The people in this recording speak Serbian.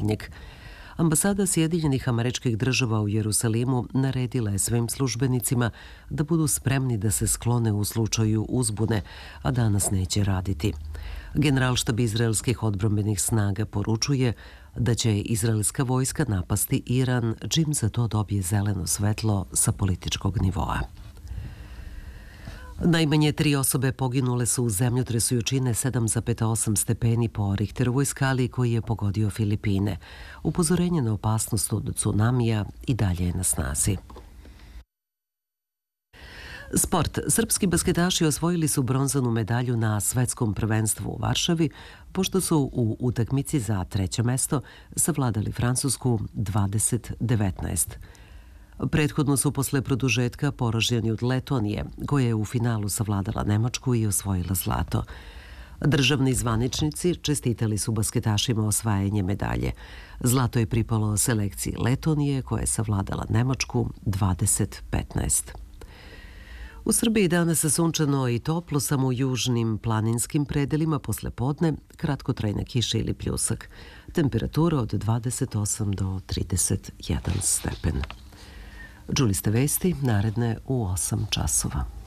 protivnik. Ambasada Sjedinjenih Američkih Država u Jerusalimu naredila je svim službenicima da budu spremni da se sklone u slučaju uzbune, a danas neće raditi. Generalštab izraelskih odbrambenih snaga poručuje da će izraelska vojska napasti Iran čim za to dobije zeleno svetlo sa političkog nivoa. Najmanje 3 osobe poginule su u zemljotresu jačine 7,8 stepeni po Richterovoj skali koji je pogodio Filipine. Upozorenje na opasnost od tsunamija i dalje je na snazi. Sport. Srpski basketaši osvojili su bronzanu medalju na svetskom prvenstvu u Varšavi, pošto su u utakmici za 3. mesto savladali Francusku 20-19. Prethodno su posle produžetka poraženi od Letonije, koja je u finalu savladala Nemačku i osvojila zlato. Državni zvaničnici čestitali su basketašima osvajanje medalje. Zlato je pripalo selekciji Letonije, koja je savladala Nemačku 20-15. U Srbiji danas je sunčano i toplo, samo u južnim planinskim predelima posle podne, kratkotrajna kiša ili pljusak. Temperatura od 28 do 31 stepen. Čuli ste vesti, naredne u 8 časova.